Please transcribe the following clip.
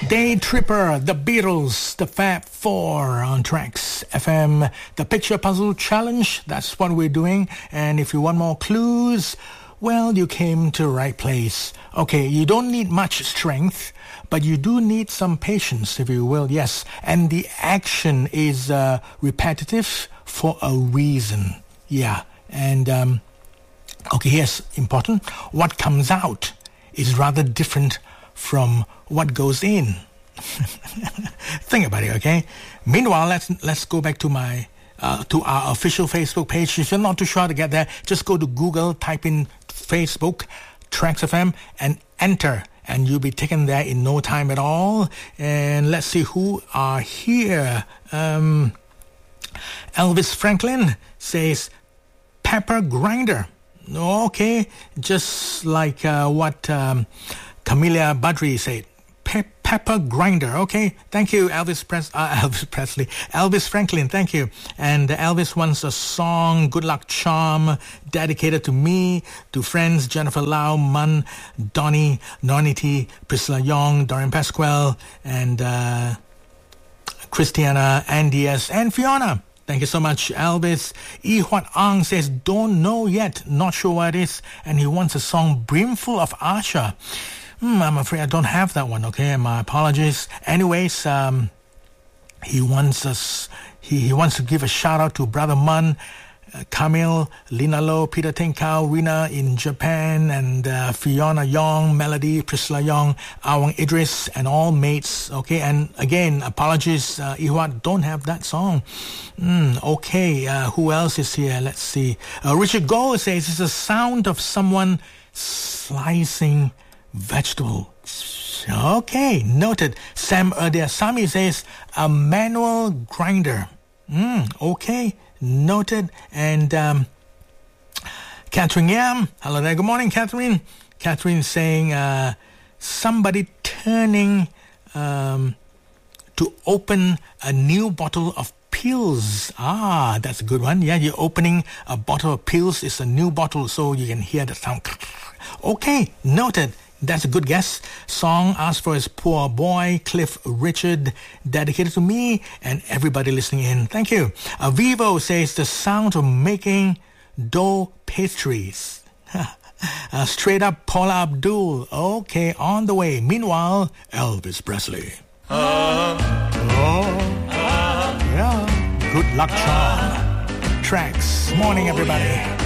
Day Tripper, The Beatles, The Fab Four on Tracks FM. The Picture Puzzle Challenge, that's what we're doing. And if you want more clues, well, you came to the right place. Okay, you don't need much strength, but you do need some patience, if you will, yes. And the action is repetitive for a reason. Yeah, and okay, here's important. What comes out is rather different from what goes in. Think about it, okay? Meanwhile, let's go back to my to our official Facebook page. If you're not too sure how to get there, just go to Google, type in Facebook, Tracks FM, and enter, and you'll be taken there in no time at all. And let's see who are here. Elvis Franklin says pepper grinder. Okay, just like what Camilla Badri said. Pepper grinder. Okay, thank you, Elvis Franklin, thank you. And Elvis wants a song, Good Luck Charm, dedicated to me, to friends Jennifer Lau, Mun, Donnie, Nonity, Priscilla Young, Dorian Pasquale, and Christiana, Andias, and Fiona. Thank you so much, Elvis. E. Huat Ang says, don't know yet, not sure what it is, and he wants a song Brimful of Asha. I'm afraid I don't have that one, okay? My apologies. Anyways, he wants to give a shout out to Brother Mun, Camille, Lina Lo, Peter Tenkau, Rina in Japan, and Fiona Young, Melody, Priscilla Young, Awang Idris, and all mates, okay? And again, apologies, Ihuat, don't have that song. Okay, who else is here? Let's see. Richard Gold says it's the sound of someone slicing vegetable. Okay, noted. Sam Sami says a manual grinder. Okay, noted. And Catherine Yam, hello there. Good morning, Catherine. Catherine saying somebody turning to open a new bottle of pills. That's a good one. Yeah, you're opening a bottle of pills. It's a new bottle, so you can hear the sound. Okay, noted. That's a good guess. Song asked for is Poor Boy, Cliff Richard, dedicated to me and everybody listening in. Thank you. Vivo says the sound of making dough pastries. Straight up Paula Abdul. Okay, on the way. Meanwhile, Elvis Presley. Yeah. Good Luck Charm. Tracks. Morning, everybody.